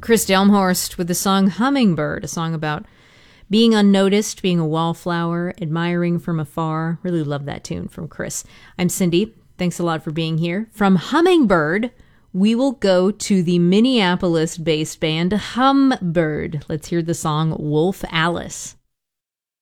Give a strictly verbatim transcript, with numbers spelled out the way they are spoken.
Chris Delmhorst with the song Hummingbird, a song about being unnoticed, being a wallflower, admiring from afar. Really love that tune from Chris. I'm Cindy. Thanks a lot for being here. From Hummingbird, we will go to the Minneapolis-based band Humbird. Let's hear the song Wolf Alice.